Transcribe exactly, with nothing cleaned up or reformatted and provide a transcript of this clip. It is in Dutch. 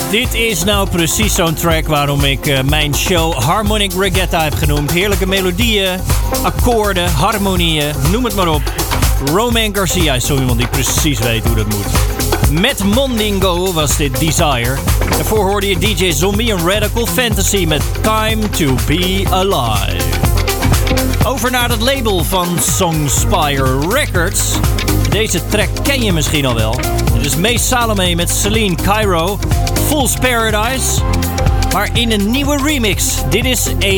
Dit is nou precies zo'n track waarom ik uh, mijn show Harmonic Regatta heb genoemd. Heerlijke melodieën, akkoorden, harmonieën, noem het maar op. Romain Garcia is zo iemand die precies weet hoe dat moet. Met Mondingo was dit Desire. Daarvoor hoorde je D J Zombie en Radical Fantasy met Time to Be Alive. Over naar het label van Songspire Records. Deze track ken je misschien al wel. Dit is May Salome met Celine Cairo, Fool's Paradise. Maar in een nieuwe remix. Dit is A